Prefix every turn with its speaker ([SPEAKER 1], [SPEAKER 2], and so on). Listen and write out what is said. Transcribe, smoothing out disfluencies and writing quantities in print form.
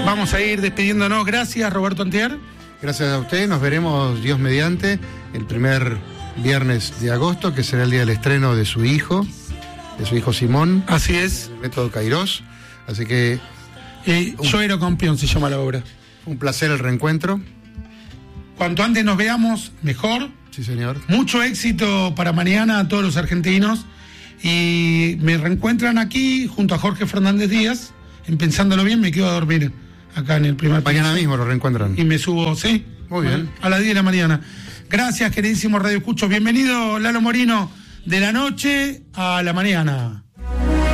[SPEAKER 1] Vamos a ir despidiéndonos. Gracias, Roberto Antier.
[SPEAKER 2] Gracias a usted. Nos veremos, Dios mediante, el primer viernes de agosto, que será el día del estreno de su hijo Simón.
[SPEAKER 1] Así es.
[SPEAKER 2] El método Kairos. Así que...
[SPEAKER 1] Yo era campeón, se llama la obra.
[SPEAKER 2] Un placer el reencuentro.
[SPEAKER 1] Cuanto antes nos veamos, mejor.
[SPEAKER 2] Sí, señor.
[SPEAKER 1] Mucho éxito para mañana a todos los argentinos. Y me reencuentran aquí junto a Jorge Fernández Díaz. En Pensándolo Bien, me quedo a dormir acá en el primer piso.
[SPEAKER 2] Mañana mismo lo reencuentran.
[SPEAKER 1] Y me subo, ¿sí?
[SPEAKER 2] Muy bien.
[SPEAKER 1] A las 10 de la mañana. Gracias, queridísimos Radio Escuchos. Bienvenido, Lalo Morino, de la noche a la mañana.